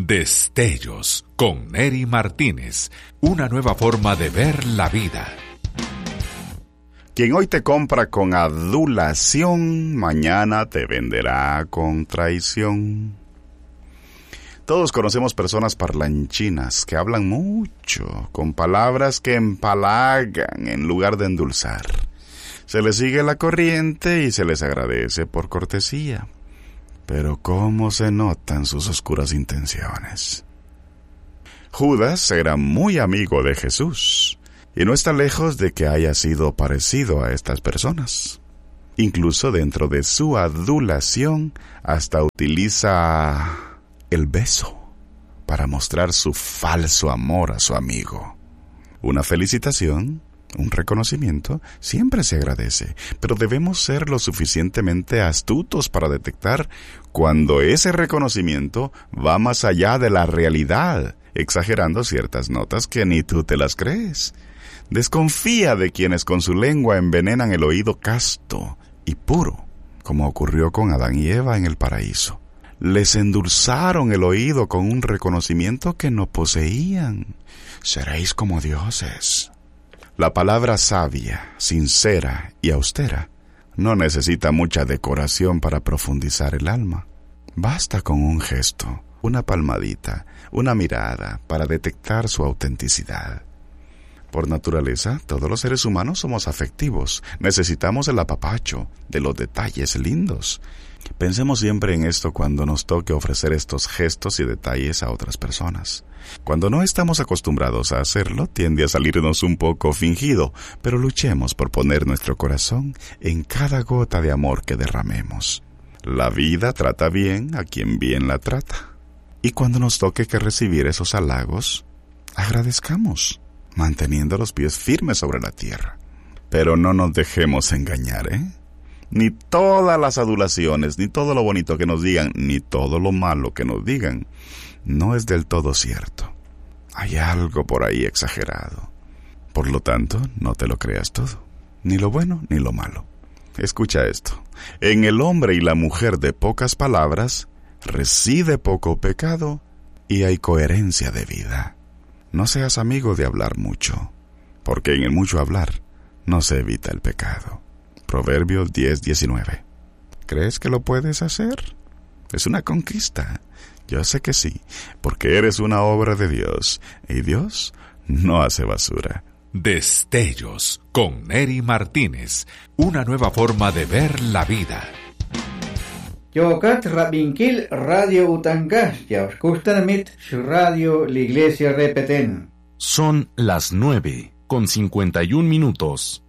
Destellos con Neri Martínez, una nueva forma de ver la vida. Quien hoy te compra con adulación, mañana te venderá con traición. Todos conocemos personas parlanchinas que hablan mucho, con palabras que empalagan en lugar de endulzar. Se les sigue la corriente y se les agradece por cortesía. Pero cómo se notan sus oscuras intenciones. Judas era muy amigo de Jesús, y no está lejos de que haya sido parecido a estas personas. Incluso dentro de su adulación, hasta utiliza el beso para mostrar su falso amor a su amigo. Una felicitación, un reconocimiento, siempre se agradece, pero debemos ser lo suficientemente astutos para detectar cuando ese reconocimiento va más allá de la realidad, exagerando ciertas notas que ni tú te las crees. Desconfía de quienes con su lengua envenenan el oído casto y puro, como ocurrió con Adán y Eva en el paraíso. Les endulzaron el oído con un reconocimiento que no poseían. Seréis como dioses. La palabra sabia, sincera y austera no necesita mucha decoración para profundizar el alma. Basta con un gesto, una palmadita, una mirada para detectar su autenticidad. Por naturaleza, todos los seres humanos somos afectivos. Necesitamos el apapacho, de los detalles lindos. Pensemos siempre en esto cuando nos toque ofrecer estos gestos y detalles a otras personas. Cuando no estamos acostumbrados a hacerlo, tiende a salirnos un poco fingido, pero luchemos por poner nuestro corazón en cada gota de amor que derramemos. La vida trata bien a quien bien la trata. Y cuando nos toque que recibir esos halagos, agradezcamos, manteniendo los pies firmes sobre la tierra. Pero no nos dejemos engañar, ¿eh? Ni todas las adulaciones, ni todo lo bonito que nos digan, ni todo lo malo que nos digan, no es del todo cierto. Hay algo por ahí exagerado. Por lo tanto, no te lo creas todo, ni lo bueno ni lo malo. Escucha esto. En el hombre y la mujer de pocas palabras reside poco pecado y hay coherencia de vida. No seas amigo de hablar mucho, porque en el mucho hablar no se evita el pecado. Proverbios 10:19. ¿Crees que lo puedes hacer? Es una conquista. Yo sé que sí, porque eres una obra de Dios, y Dios no hace basura. Destellos con Neri Martínez, una nueva forma de ver la vida. Yokat Rabinkil Radio Utangas, Yauskustanamit, Radio La Iglesia Repeten. Son las 9:51.